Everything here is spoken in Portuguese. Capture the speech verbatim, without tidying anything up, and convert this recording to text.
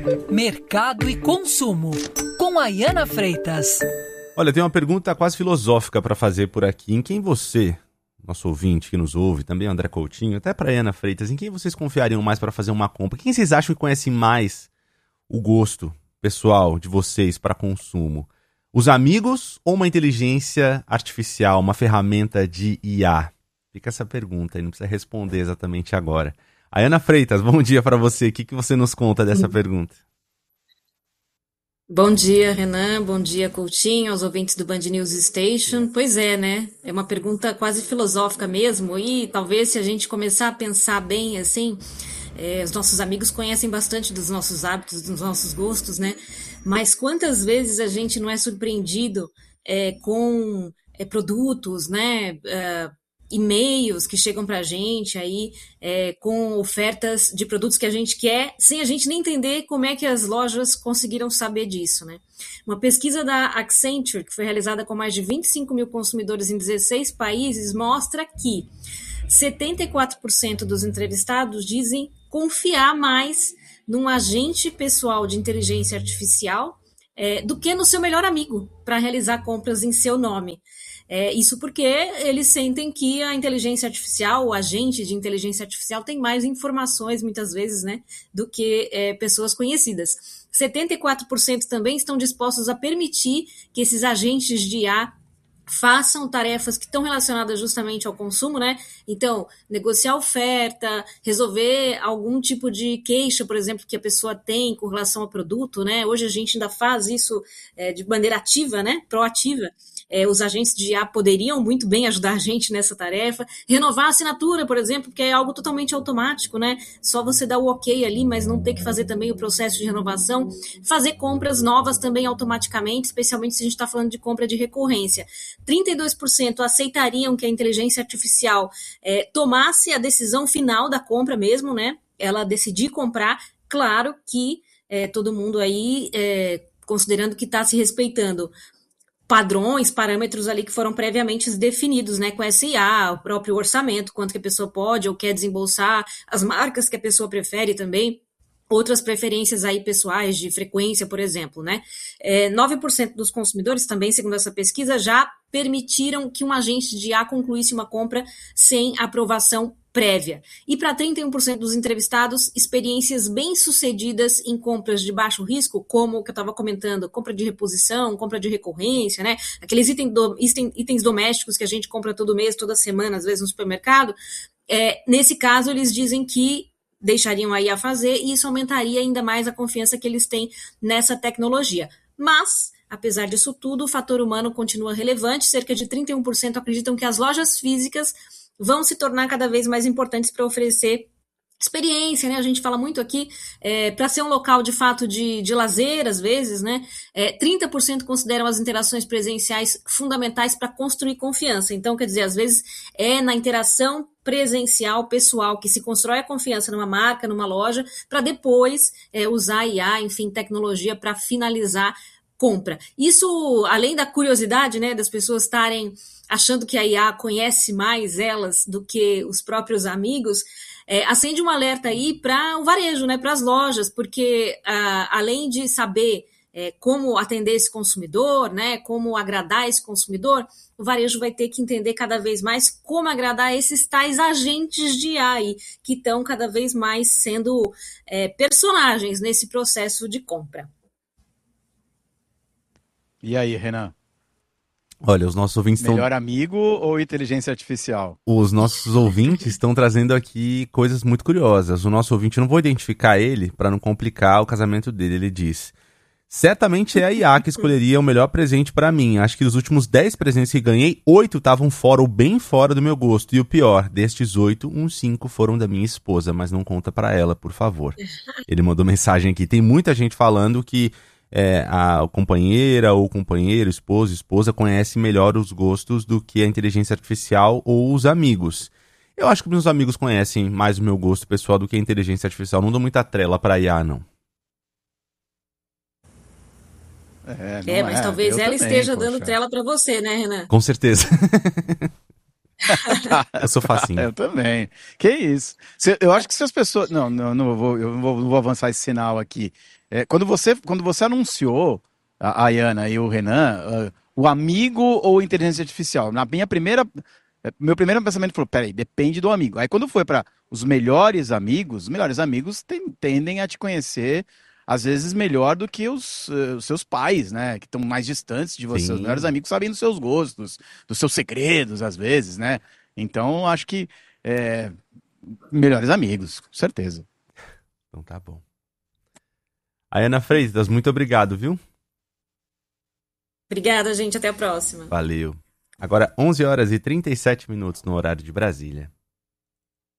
Mercado e consumo, com Ayana Freitas. Olha, tem uma pergunta quase filosófica para fazer por aqui. Em quem você, nosso ouvinte que nos ouve, também André Coutinho, até para Ayana Freitas, em quem vocês confiariam mais para fazer uma compra? Quem vocês acham que conhece mais o gosto pessoal de vocês para consumo? Os amigos ou uma inteligência artificial, uma ferramenta de I A? Fica essa pergunta aí, não precisa responder exatamente agora. Ayana Freitas, bom dia para você. O que, que você nos conta dessa pergunta? Bom dia, Renan. Bom dia, Coutinho, aos ouvintes do Band News Station. Pois é, né? É uma pergunta quase filosófica mesmo. E talvez se a gente começar a pensar bem assim, é, os nossos amigos conhecem bastante dos nossos hábitos, dos nossos gostos, né? Mas quantas vezes a gente não é surpreendido é, com é, produtos, né? É, e-mails que chegam para a gente aí é, com ofertas de produtos que a gente quer, sem a gente nem entender como é que as lojas conseguiram saber disso, né? Uma pesquisa da Accenture, que foi realizada com mais de vinte e cinco mil consumidores em dezesseis países, mostra que setenta e quatro por cento dos entrevistados dizem confiar mais num agente pessoal de inteligência artificial é, do que no seu melhor amigo para realizar compras em seu nome. É, isso porque eles sentem que a inteligência artificial, o agente de inteligência artificial tem mais informações, muitas vezes, né, do que é, pessoas conhecidas. setenta e quatro por cento também estão dispostos a permitir que esses agentes de I A façam tarefas que estão relacionadas justamente ao consumo, né? Então, negociar oferta, resolver algum tipo de queixa, por exemplo, que a pessoa tem com relação ao produto, né? Hoje a gente ainda faz isso é, de maneira ativa, né? Proativa. É, os agentes de I A poderiam muito bem ajudar a gente nessa tarefa. Renovar a assinatura, por exemplo, que é algo totalmente automático, né? Só você dar o ok ali, mas não ter que fazer também o processo de renovação. Fazer compras novas também automaticamente, especialmente se a gente está falando de compra de recorrência. trinta e dois por cento aceitariam que a inteligência artificial é, tomasse a decisão final da compra mesmo, né? Ela decidir comprar. Claro que é, todo mundo aí, é, considerando que está se respeitando padrões, parâmetros ali que foram previamente definidos, né, com essa I A, o próprio orçamento, quanto que a pessoa pode ou quer desembolsar, as marcas que a pessoa prefere também, outras preferências aí pessoais de frequência, por exemplo, né. É, nove por cento dos consumidores também, segundo essa pesquisa, já permitiram que um agente de I A concluísse uma compra sem aprovação prévia. E para trinta e um por cento dos entrevistados, experiências bem-sucedidas em compras de baixo risco, como o que eu estava comentando, compra de reposição, compra de recorrência, né? Aqueles itens, do, itens domésticos que a gente compra todo mês, toda semana, às vezes no supermercado. É, nesse caso, eles dizem que deixariam a I A fazer e isso aumentaria ainda mais a confiança que eles têm nessa tecnologia. Mas, apesar disso tudo, o fator humano continua relevante. Cerca de trinta e um por cento acreditam que as lojas físicas vão se tornar cada vez mais importantes para oferecer experiência, né? A gente fala muito aqui, é, para ser um local de fato de, de lazer, às vezes, né? É, trinta por cento consideram as interações presenciais fundamentais para construir confiança. Então, quer dizer, às vezes é na interação presencial, pessoal, que se constrói a confiança numa marca, numa loja, para depois é, usar I A, enfim, tecnologia para finalizar compra. Isso, além da curiosidade, né, das pessoas estarem achando que a I A conhece mais elas do que os próprios amigos, é, acende um alerta aí para o varejo, né, para as lojas, porque ah, além de saber é, como atender esse consumidor, né, como agradar esse consumidor, o varejo vai ter que entender cada vez mais como agradar esses tais agentes de I A aí, que estão cada vez mais sendo é, personagens nesse processo de compra. E aí, Renan? Olha, os nossos ouvintes estão... Melhor amigo ou inteligência artificial? Os nossos ouvintes estão trazendo aqui coisas muito curiosas. O nosso ouvinte, eu não vou identificar ele para não complicar o casamento dele, ele diz: certamente é a I A que escolheria o melhor presente para mim. Acho que dos últimos dez presentes que ganhei, oito estavam fora ou bem fora do meu gosto. E o pior, destes oito, uns cinco foram da minha esposa, mas não conta para ela, por favor. Ele mandou mensagem aqui. Tem muita gente falando que É, a companheira ou companheiro, esposo, esposa conhece melhor os gostos do que a inteligência artificial ou os amigos. Eu acho que meus amigos conhecem mais o meu gosto pessoal do que a inteligência artificial. Não dou muita trela para I A, não. É, é mas é. talvez eu ela também, esteja poxa. dando trela para você, né, Renan? Com certeza. Eu sou facinho. Eu também. Que isso. Se- eu acho que se as pessoas. Não, não, não vou, eu não vou, não vou avançar esse sinal aqui. É, quando você, quando você anunciou a Ayana e o Renan, ah, o amigo ou inteligência artificial? Na minha primeira. é, Meu primeiro pensamento foi: peraí, depende do amigo. Aí quando foi para os melhores amigos, os melhores amigos ten- tendem a te conhecer. Às vezes melhor do que os, eh, os seus pais, né? Que estão mais distantes de você. Os Sim. melhores amigos sabem dos seus gostos, dos seus segredos, às vezes, né? Então, acho que é, melhores amigos, com certeza. Então tá bom. Ayana Freitas, muito obrigado, viu? Obrigada, gente. Até a próxima. Valeu. Agora onze horas e trinta e sete minutos no horário de Brasília.